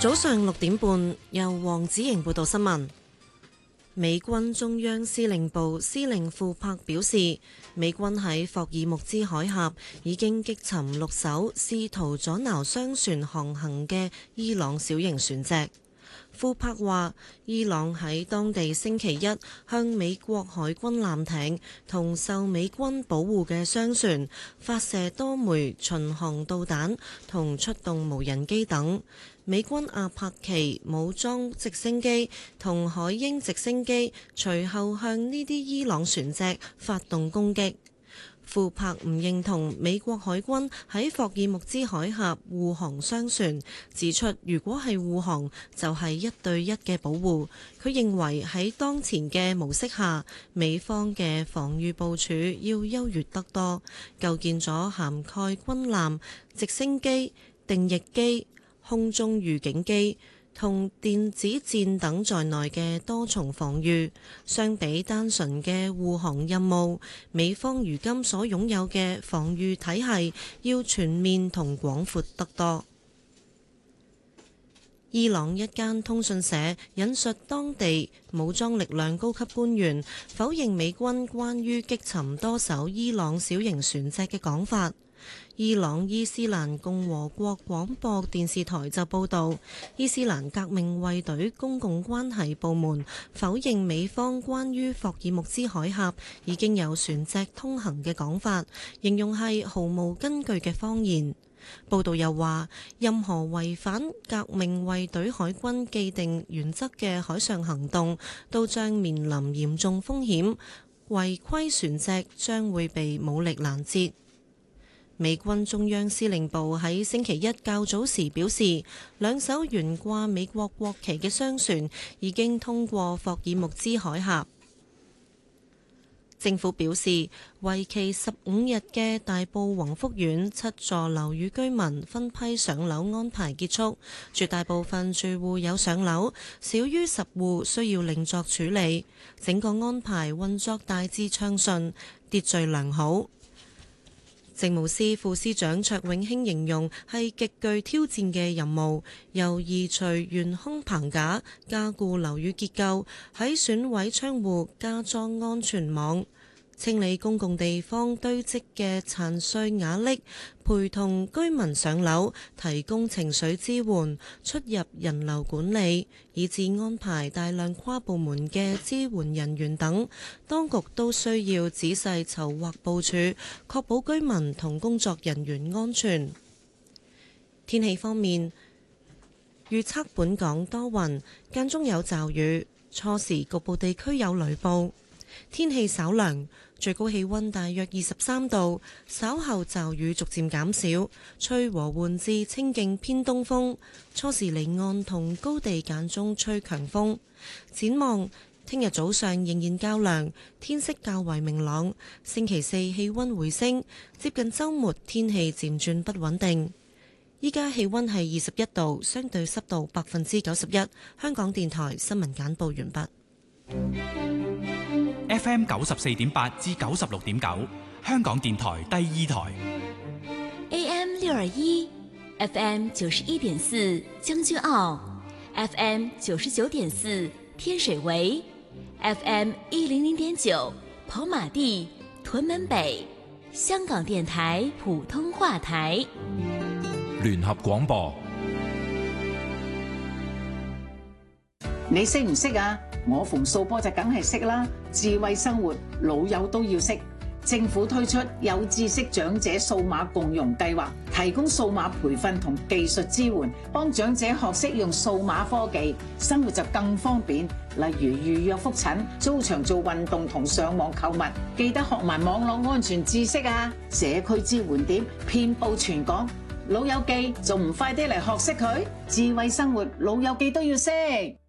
早上6點半，由黃子瑩報道新聞。美軍中央司令部司令庫珀表示，美軍喺霍爾木茲海峽已經擊沉6艘試圖阻撓商船航行嘅伊朗小型船隻。庫珀話，伊朗喺當地星期一向美國海軍艦艇同受美軍保護嘅商船發射多枚巡航導彈同出動無人機等。美軍阿帕奇武裝直升機同海鷹直升機隨後向呢啲伊朗船隻發動攻擊。庫珀唔認同美國海軍喺霍爾木茲海峽護航商船，指出如果係護航就係1對1嘅保護。佢認為喺當前嘅模式下，美方嘅防禦部署要優越得多，構建咗涵蓋軍艦、直升機、定翼機、空中預警機同電子戰等在內嘅多重防禦。相比單純嘅護航任務，美方如今所擁有嘅防禦體系要全面同廣闊得多。伊朗一間通訊社引述當地武裝力量高級官員否認美軍關於擊沉多艘伊朗小型船隻嘅講法。伊朗伊斯蘭共和國廣播電視台就報導，伊斯蘭革命衛隊公共關係部門否認美方關於霍爾木茲海峽已經有船隻通行嘅講法，形容係毫無根據嘅謊言。報導又話，任何違反革命衛隊海軍既定原則嘅海上行動都將面臨嚴重風險，違規船隻將會被武力攔截。美軍中央司令部喺星期一較早時表示，2艘懸掛美國國旗嘅商船已經通過霍爾木茲海峽。政府表示，為期15日嘅大埔宏福苑7座樓宇居民分批上樓安排結束，絕大部分住戶有上樓，少於10戶需要另作處理。整個安排運作大致暢順，秩序良好。政務司副司長卓永興形容係極具挑戰嘅任務，由移除懸空棚架、加固樓宇結構、喺損毀窗戶加裝安全網、清理公共地方堆積嘅殘碎瓦礫，陪同居民上樓，提供情緒支援、出入人流管理，以至安排大量跨部門嘅支援人員等，當局都需要仔細籌劃部署，確保居民同工作人員安全。天氣方面，預測本港多雲，間中有驟雨，初時局部地區有雷暴，天氣稍涼，最高氣溫大約23度，稍後驟雨逐漸減少，吹和緩至清勁偏東風，初時離岸同高地間中吹強風。展望聽日早上仍然較涼，天色較為明朗，星期四氣溫回升，接近週末天氣漸轉不穩定。依家氣溫係21度，相對濕度91%。香港電台新聞簡報完畢。 FM 94.8至96.9，香港電台第2台。 AM 621 FM 91.4將軍澳 FM 99.4天水圍 FM 100.9跑馬地屯門北，香港電台普通話台。 聯合廣播。 你識唔識啊？我馮素波就梗係識啦。智慧生活老友都要識。政府推出有知識長者數碼共融計劃，提供數碼培訓同技術支援，幫長者學識用數碼科技，生活就更方便。例如預約覆診、租場做運動同上網購物，記得學埋網絡安全知識啊！社區支援點遍佈全港，老友記仲唔快啲嚟學識佢？智慧生活老友記都要識。